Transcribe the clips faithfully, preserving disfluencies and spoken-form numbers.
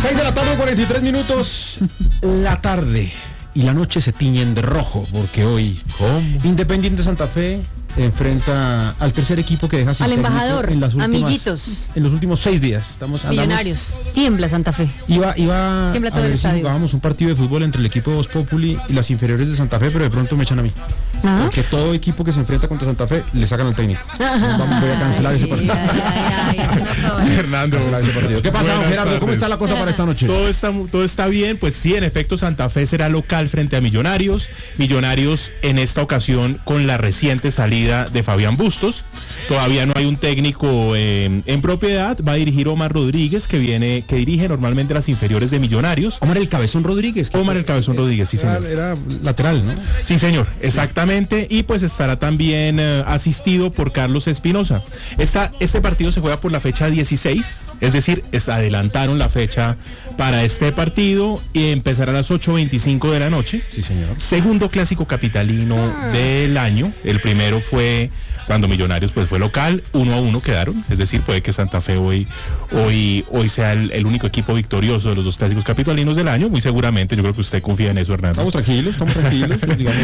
seis de la tarde, cuarenta y tres minutos. La tarde y la noche se tiñen de rojo, porque hoy ¿Cómo? Independiente Santa Fe enfrenta al tercer equipo que deja sin al embajador, en las últimas, amiguitos. En los últimos seis días. Estamos Millonarios. Tiembla Santa Fe. Iba, iba Tiembla todo a ver el si estadio. jugábamos un partido de fútbol entre el equipo de Voz Populi y las inferiores de Santa Fe, pero de pronto me echan a mí. ¿Ah? Porque todo equipo que se enfrenta contra Santa Fe le sacan al técnico. Vamos, voy a cancelar ese partido. Ay, ay, ay, Fernando, ese partido. ¿Qué pasa, don Gerardo? ¿Cómo está la cosa para esta noche? Todo está, todo está bien, pues sí, en efecto, Santa Fe será local frente a Millonarios. Millonarios en esta ocasión con la reciente salida de Fabián Bustos. Todavía no hay un técnico eh, en propiedad. Va a dirigir Omar Rodríguez, que viene, que dirige normalmente las inferiores de Millonarios. Omar el Cabezón Rodríguez. Omar el Cabezón eh, Rodríguez, sí señor. Era, era lateral, ¿no? Sí señor, exactamente. Y pues estará también eh, asistido por Carlos Espinosa. Esta, este partido se juega por la fecha dieciséis, es decir, es, adelantaron la fecha para este partido y empezará a las ocho veinticinco de la noche. Sí señor. Segundo clásico capitalino ah. del año. El primero fue cuando Millonarios pues fue local, uno a uno quedaron, es decir, puede que Santa Fe hoy hoy hoy sea el, el único equipo victorioso de los dos clásicos capitalinos del año, muy seguramente. Yo creo que usted confía en eso, Hernando. Estamos tranquilos, estamos tranquilos, digamos,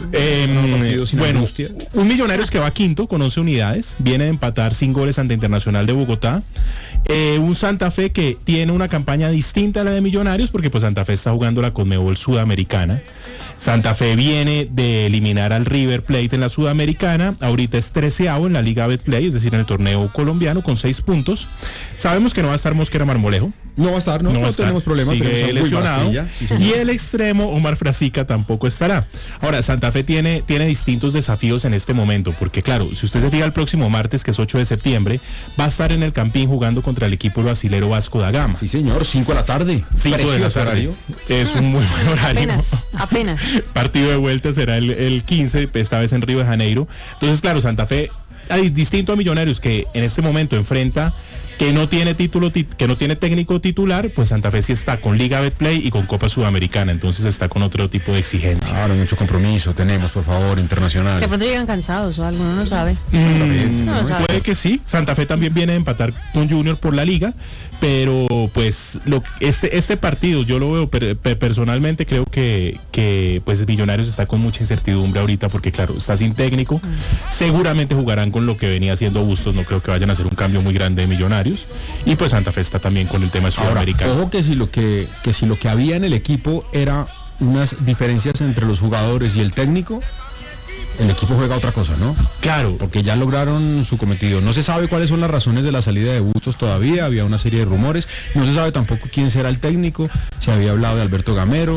eh, bueno, angustia. Un Millonarios que va quinto con once unidades, viene de empatar sin goles ante Internacional de Bogotá. Eh, un Santa Fe que tiene una campaña distinta a la de Millonarios, porque pues Santa Fe está jugando la Conmebol Sudamericana. Santa Fe viene de eliminar al River Plate en la Sudamericana, ahorita es treceavo en la Liga Betplay, es decir, en el torneo colombiano, con seis puntos. Sabemos que no va a estar Mosquera Marmolejo. No va a estar, no, no, no no tenemos problemas. Sigue lesionado. Sí, y el extremo, Omar Frasica, tampoco estará. Ahora, Santa Fe tiene, tiene distintos desafíos en este momento, porque claro, si usted se fija el próximo martes, que es ocho de septiembre, va a estar en el Campín jugando contra el equipo brasilero Vasco da Gama. Sí, señor, cinco de la tarde. cinco de la tarde. Es un muy buen horario. Apenas, apenas. Partido de vuelta será el, el quince, esta vez en Río de Janeiro. Entonces, claro, Santa Fe, distinto a Millonarios, que en este momento enfrenta que no tiene título, que no tiene técnico titular, pues Santa Fe sí está con Liga Betplay y con Copa Sudamericana, entonces está con otro tipo de exigencia. Claro, mucho compromiso tenemos, por favor, internacional. De pronto llegan cansados o algo, uno no sabe. Mm, no, no sabe. Puede que sí. Santa Fe también viene a empatar con Junior por la Liga, pero pues lo, este este partido yo lo veo per, per, personalmente creo que que pues Millonarios está con mucha incertidumbre ahorita, porque claro, está sin técnico. Mm. Seguramente jugarán con lo que venía haciendo Bustos, no creo que vayan a hacer un cambio muy grande de Millonarios. Y pues Santa Fe está también con el tema sudamericano. Ahora, ojo que si lo que, que si lo que había en el equipo era unas diferencias entre los jugadores y el técnico, el equipo juega otra cosa, ¿no? Claro. Porque ya lograron su cometido. No se sabe cuáles son las razones de la salida de Bustos todavía, había una serie de rumores. No se sabe tampoco quién será el técnico. Se había hablado de Alberto Gamero,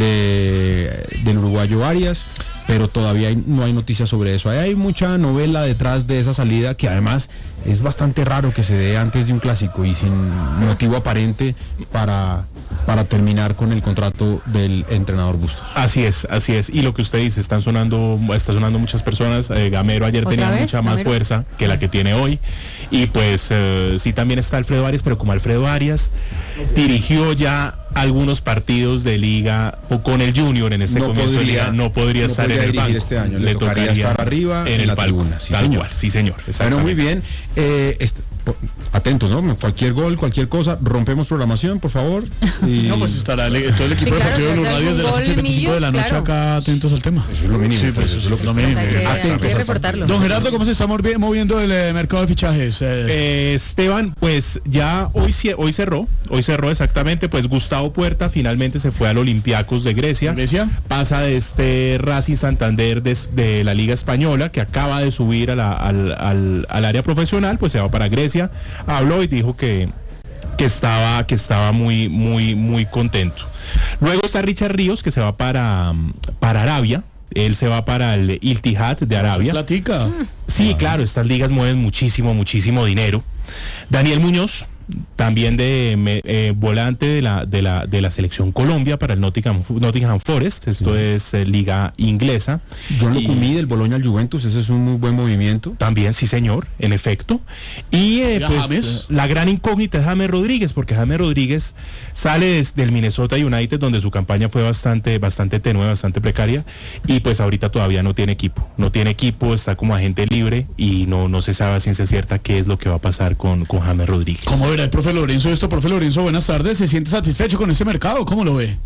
de del uruguayo Arias, pero todavía hay, no hay noticias sobre eso. Ahí hay mucha novela detrás de esa salida, que además es bastante raro que se dé antes de un clásico y sin motivo aparente para, para terminar con el contrato del entrenador Bustos. Así es, así es. Y lo que usted dice, están sonando, está sonando muchas personas. Eh, Gamero ayer tenía vez? mucha más Gamero. fuerza que la que tiene hoy. Y pues eh, sí también está Alfredo Arias, pero como Alfredo Arias dirigió ya algunos partidos de liga o con el Junior en este no comienzo podría, de liga, no podría no estar en el banco. Este año. Le, le tocaría, tocaría estar arriba en, en el palco. Sí, tal cual, sí señor. Bueno, muy bien. Eh, este, atentos, ¿no? Cualquier gol, cualquier cosa, rompemos programación, por favor. Y... No, pues estará el, todo el equipo sí, claro, de Partido de los Radios de las ocho y veinticinco de la noche claro. acá atentos al tema. Eso es lo mínimo. Sí, pues eso es lo, lo mínimo. Hay que, hay que reportarlo. Don Gerardo, ¿cómo se está moviendo el eh, mercado de fichajes? Eh... Eh, Esteban, pues ya hoy, hoy cerró, hoy cerró exactamente, pues Gustavo Puerta finalmente se fue al Olympiacos de Grecia. ¿Grecia? Pasa de este Racing Santander de, de la Liga Española, que acaba de subir a la, al, al, al área profesional, pues se va para Grecia. Habló y dijo que, que estaba, que estaba muy, muy, muy contento. Luego está Richard Ríos, que se va para, para Arabia. Él se va para el Iltihad de Arabia. ¿Platica? Sí, ah. claro, estas ligas mueven muchísimo, muchísimo dinero. Daniel Muñoz, también de eh, volante de la, de, la, de la selección Colombia para el Nottingham, Nottingham Forest, esto sí. es eh, liga inglesa. John Locumí del Bologna al Juventus, ese es un muy buen movimiento. También, sí señor, en efecto. Y eh, pues, la gran incógnita es James Rodríguez, porque James Rodríguez sale des, del Minnesota United, donde su campaña fue bastante, bastante tenue, bastante precaria, y pues ahorita todavía no tiene equipo. No tiene equipo, está como agente libre y no, no se sabe a ciencia cierta qué es lo que va a pasar con, con James Rodríguez. ¿Cómo ver, el profe Lorenzo, esto, profe Lorenzo, buenas tardes. ¿Se siente satisfecho con este mercado? ¿Cómo lo ve?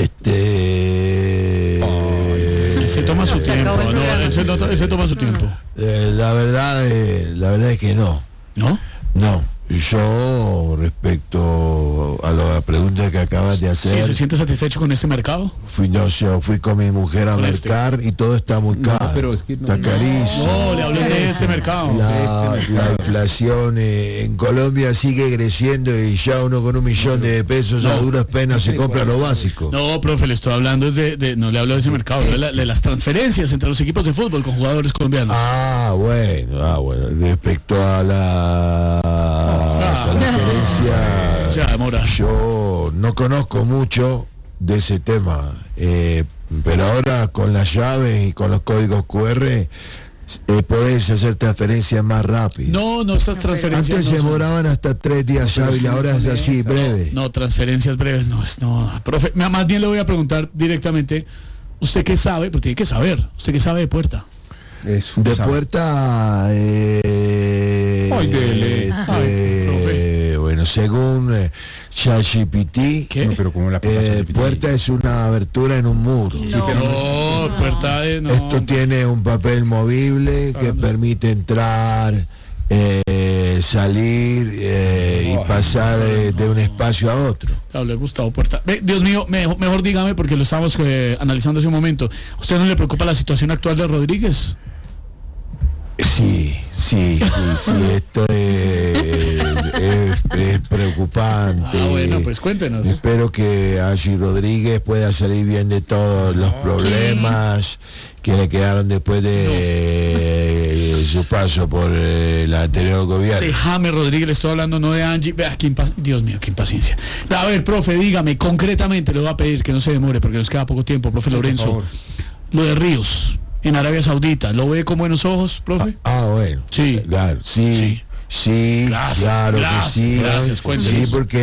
Este... Él se toma su tiempo, no, él se, no, él se toma su tiempo. Eh, la verdad, eh, la verdad es que no. ¿No? No. Yo, respecto a la pregunta que acabas de hacer, ¿Sí se siente satisfecho con este mercado? fui, no, yo fui con mi mujer a Con mercar este. y todo está muy caro. No, pero es que no- está carísimo. No, le hablo de este mercado. La, la inflación eh, en Colombia sigue creciendo y ya uno con un millón de pesos a No. duras penas se compra lo básico. No, profe, le estoy hablando es de, de- no le hablo de ese mercado, hablo de, la- de las transferencias entre los equipos de fútbol con jugadores colombianos. Ah, bueno, ah, bueno. Respecto a la Ah. transferencia, Ya, Mora. yo no conozco mucho de ese tema, eh, pero ahora con las llaves y con los códigos Q R eh, podés hacer transferencias más rápido. No, no, estas transferencias Antes no se son- demoraban hasta tres días hábiles, ahora es así, breve. No, transferencias breves no es, no. Profe, me- más bien le voy a preguntar directamente, ¿usted qué sabe? Porque tiene que saber, ¿usted qué sabe de Puerta? Eso, De sabe. puerta, eh, Ay, dele. eh, Ay, profe. bueno, según eh, ChatGPT, ¿Qué? No, pero ¿cómo la puerta eh, se repite? puerta es una abertura en un muro. No. No, Puerta de no. Esto tiene un papel movible que permite entrar, eh, salir eh, y pasar eh, de un espacio a otro. Hablé Gustavo Puerta. Ve, Dios mío, mejor, mejor dígame, porque lo estamos eh, analizando hace un momento. ¿A usted no le preocupa la situación actual de Rodríguez? Sí, sí, sí, sí, esto es, es- es preocupante. Ah, bueno, pues cuéntenos. Espero que Angie Rodríguez pueda salir bien de todos los problemas que le quedaron después de eh, su paso por eh, el anterior gobierno. Déjame, Rodríguez, le estoy hablando no de Angie. Vea, qué impa- Dios mío, qué impaciencia. A ver, profe, dígame, concretamente le voy a pedir que no se demore porque nos queda poco tiempo, profe Lorenzo. favor. Lo de Ríos, en Arabia Saudita, ¿lo ve con buenos ojos, profe? Ah, bueno. Sí. Claro, sí. Sí. Sí, Gracias, claro gracias, que sí. gracias, cuéntenos. Sí, porque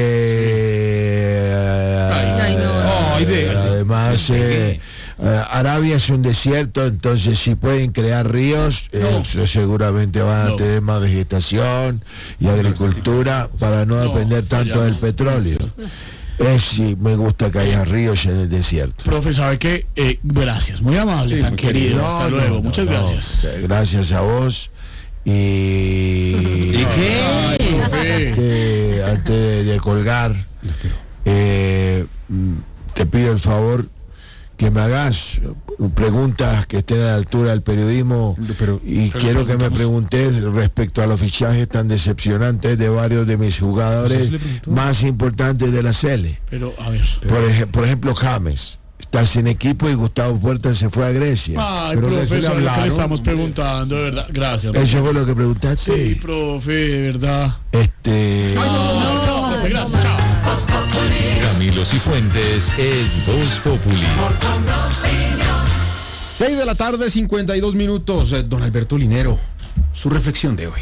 eh, Ay, no. Ay, de- además eh, eh, Arabia es un desierto, entonces si pueden crear ríos, eh, No. eso seguramente van No. a tener más vegetación y agricultura para no No, depender tanto ya del no. petróleo. Es sí, me gusta que haya ríos en el desierto. Profe, ¿sabe qué? Eh, gracias, muy amable, Sí, tan muy querido. No, Hasta no, luego, no, muchas no. gracias. Gracias a vos. Y, ¿Y qué? Ay, profe. que antes de, de colgar, eh, mm, te pido el favor que me hagas preguntas que estén a la altura del periodismo Pero- y pero quiero que me preguntamos. preguntes respecto a los fichajes tan decepcionantes de varios de mis jugadores ¿Eso sí le preguntó? más importantes de la C L. Pero, a ver. Por, ej- por ejemplo, James está sin equipo y Gustavo Puerta se fue a Grecia. Ay, Pero de eso profe, le eso es lo que le hablaron, estamos hombre. preguntando, de verdad. Gracias. profe. Eso fue lo que preguntaste. Sí, profe, de verdad. Este. No, chao, profe, gracias, chao. Camilo Cifuentes es Voz Populi. seis de la tarde, cincuenta y dos minutos. Eh, Don Alberto Linero, su reflexión de hoy.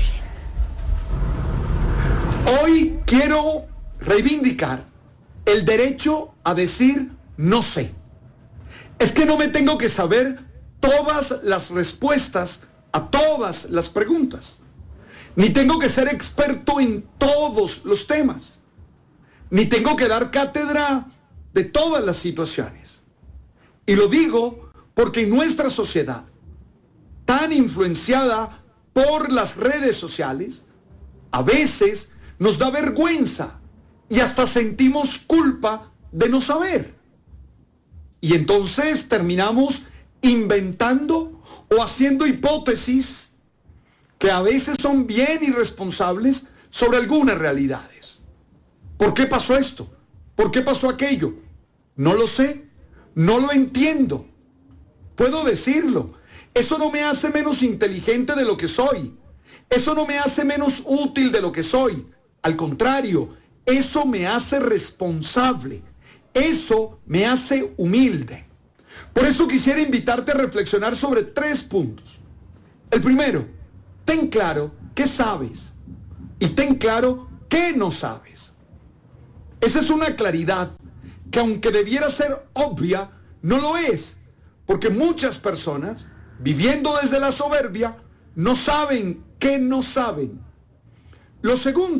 Hoy quiero reivindicar el derecho a decir no sé. Es que no me tengo que saber todas las respuestas a todas las preguntas. Ni tengo que ser experto en todos los temas. Ni tengo que dar cátedra de todas las situaciones. Y lo digo porque en nuestra sociedad, tan influenciada por las redes sociales, a veces nos da vergüenza y hasta sentimos culpa de no saber. Y entonces terminamos inventando o haciendo hipótesis que a veces son bien irresponsables sobre algunas realidades. ¿Por qué pasó esto? ¿Por qué pasó aquello? No lo sé, no lo entiendo. Puedo decirlo. Eso no me hace menos inteligente de lo que soy. Eso no me hace menos útil de lo que soy. Al contrario, eso me hace responsable. Eso me hace humilde. Por eso quisiera invitarte a reflexionar sobre tres puntos. El primero, ten claro qué sabes y ten claro qué no sabes. Esa es una claridad que, aunque debiera ser obvia, no lo es, porque muchas personas, viviendo desde la soberbia, no saben qué no saben. Lo segundo,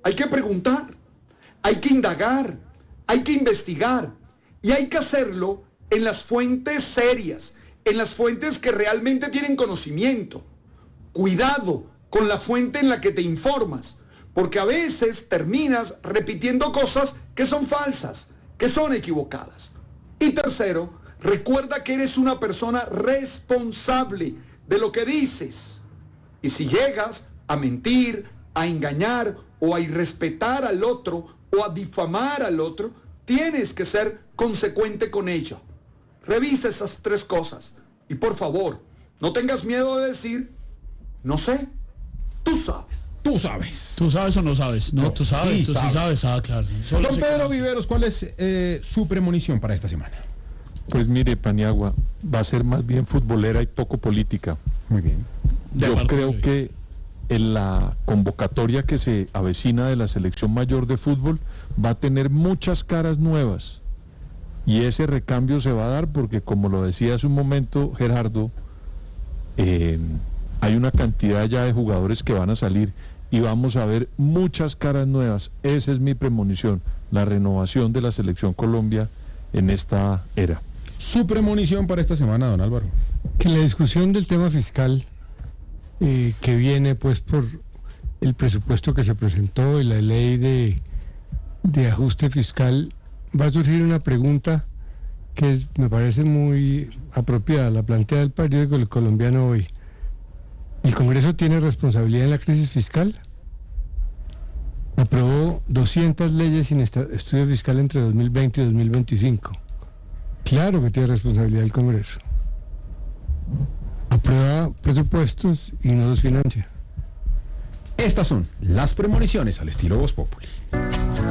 hay que preguntar, hay que indagar, hay que investigar y hay que hacerlo en las fuentes serias, en las fuentes que realmente tienen conocimiento. Cuidado con la fuente en la que te informas, porque a veces terminas repitiendo cosas que son falsas, que son equivocadas. Y tercero, recuerda que eres una persona responsable de lo que dices. Y si llegas a mentir, a engañar o a irrespetar al otro o a difamar al otro, tienes que ser consecuente con ello. Revisa esas tres cosas y por favor, no tengas miedo de decir, no sé, tú sabes. Tú sabes. ¿Tú sabes o no sabes? No, No, tú sabes, sí tú sabes. sí sabes. Ah, claro. Solo Don sé Pedro que no sé. Viveros, ¿cuál es eh, su premonición para esta semana? Pues mire, Paniagua, va a ser más bien futbolera y poco política. Muy bien. De Yo acuerdo, creo sí. que en la convocatoria que se avecina de la selección mayor de fútbol va a tener muchas caras nuevas. Y ese recambio se va a dar porque, como lo decía hace un momento Gerardo, eh, hay una cantidad ya de jugadores que van a salir y vamos a ver muchas caras nuevas. Esa es mi premonición, la renovación de la selección Colombia en esta era. Su premonición para esta semana, don Álvaro. Que la discusión del tema fiscal eh, que viene pues por el presupuesto que se presentó y la ley de, de ajuste fiscal, va a surgir una pregunta que es- me parece muy apropiada, la plantea el periódico El Colombiano hoy. ¿El Congreso tiene responsabilidad en la crisis fiscal? Aprobó doscientas leyes sin esta- estudio fiscal entre dos mil veinte y dos mil veinticinco. Claro que tiene responsabilidad el Congreso. Aprueba presupuestos y no los financia. Estas son las premoniciones al estilo Voz Populi.